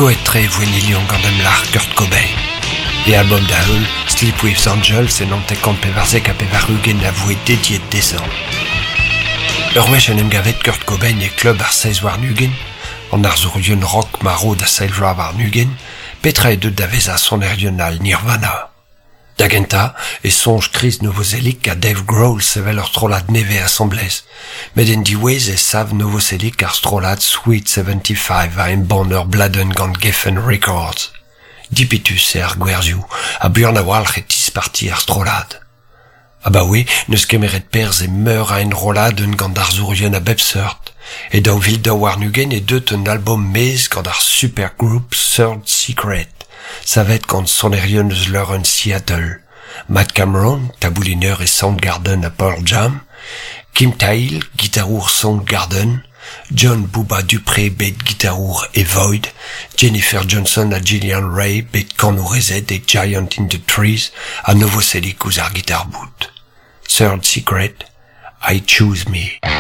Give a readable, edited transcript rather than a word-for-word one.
Goetre Vuenilion gandem lar Kurt Cobain. Et album d'Aul, Sleep with Angels et non te compte pevarzek a pevarugen avoué dédié de descend. Eurwech en gavet Kurt Cobain et club ar 16 war nugen, en arzourion rock maro da seilvra war nugen, petra et de daveza son erional Nirvana. Dagenta et songe crise novoselic à Dave Grohl sevel ur trollad neve assemblez, met en diwez et sav novoselic ar trollad Sweet 75 a emban bladen gant Geffen Records. Dipitus et ar gwerzioù, a buan a walc'h et tisparti ar trollad. Ah bah oui, neus kemeret perz e meur a en rollad un gant ar zourien a bepseurt, et daou vil da war nugen e deut un album mez gant ar supergroup Third Secret. Savet gant sonerion eus leur un Seattle. Matt Cameron, taboulineur et Soundgarden a Pearl Jam, Kim Thayil, guitarour Soundgarden, John Booba Dupré bet guitarour et Void, Jennifer Johnson a Gillian Ray bet Cornourezet et Giant in the Trees a Novoselic ouz ar guitar boot. Third Secret, I Choose Me.